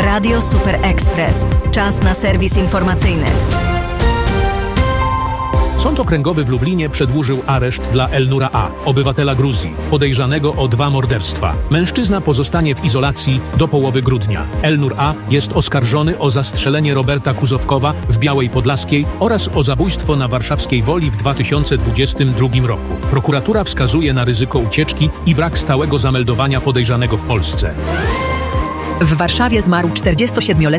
Radio Super Express. Czas na serwis informacyjny. Sąd Okręgowy w Lublinie przedłużył areszt dla Elnura A., obywatela Gruzji, podejrzanego o 2 morderstwa. Mężczyzna pozostanie w izolacji do połowy grudnia. Elnur A. jest oskarżony o zastrzelenie Roberta Kuzowkowa w Białej Podlaskiej oraz o zabójstwo na warszawskiej Woli w 2022 roku. Prokuratura wskazuje na ryzyko ucieczki i brak stałego zameldowania podejrzanego w Polsce. W Warszawie zmarł 47-letni